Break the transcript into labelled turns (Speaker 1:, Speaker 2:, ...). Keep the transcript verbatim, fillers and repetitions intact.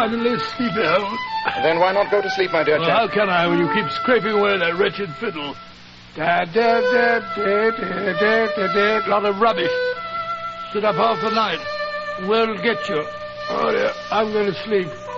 Speaker 1: finally sleepy hole.
Speaker 2: Then why not go to sleep, my dear
Speaker 1: Well,
Speaker 2: chap?
Speaker 1: how can I when you keep scraping away that wretched fiddle? Da da da da da da da da. Lot of rubbish. Sit up half the night. Where'll get you? Oh dear, I'm going to sleep.